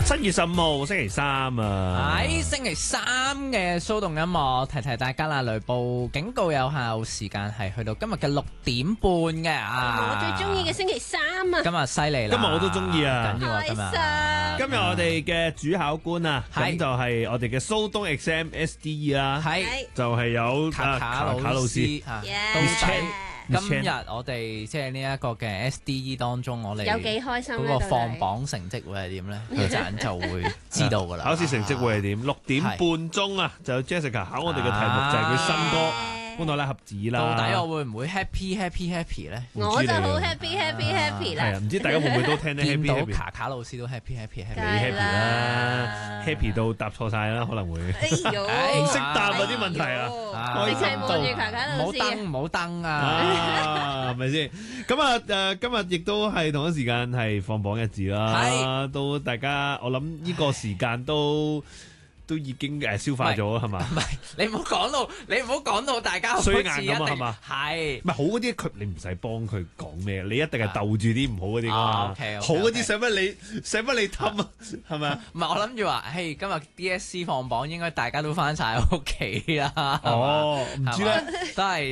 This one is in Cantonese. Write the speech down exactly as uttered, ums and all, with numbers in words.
七月十五號星期三啊， 喺星期三嘅騷動音樂，提提大家啦，雷暴警告有效時間係去到今日嘅六點半嘅啊！ 我最中意嘅星期三啊！ 今日犀利啦， 今日我都中意啊， 緊要啊今日！ 今日我哋嘅主考官啊，咁係就係我哋嘅蘇東 exam S D E 啦， 係就係有卡卡老卡老師啊， Yeah 到 Miss 底 Chan 今日我哋即係呢一個嘅 S D E 當中，我哋有幾開心嗰個放榜成績會係點咧？一陣就會知道噶啦。 考試成績會係點？六點半鐘啊，就有 Jessica 考我哋嘅題目就係佢新歌《歡樂拉盒子》啦。 到底我會唔會 happy happy happy 咧？ 我就好 happy happy happy 啦。 係啊，唔知大家會唔會都聽得 happy 見到 happy？ 卡卡老師都 happy happy 你 happy。 happy 啦，happy 到答錯晒啦，可能會哎呦， 唔識答嗰啲問題啊！ 你係望住卡卡唔老師啊！ 好登唔好登啊！ 啊，係咪先？咁啊，誒，今日亦都係同一時間係放榜日子啦， 係都大家我諗呢個時間都都已經誒消化咗係嘛？ 唔係，你唔好講到，你唔好講到大家好似衰一定硬咁啊係嘛係唔係好嗰啲佢你唔使幫佢講咩，你一定係鬥住啲唔好嗰啲㗎嘛。 啊，OK，OK，OK 好嗰啲使乜你使乜你氹啊？係咪啊？ 唔係，我諗住話，嘿，今日 D S C 放榜，應該大家都翻晒屋企啦。 哦，唔知咧。 都係。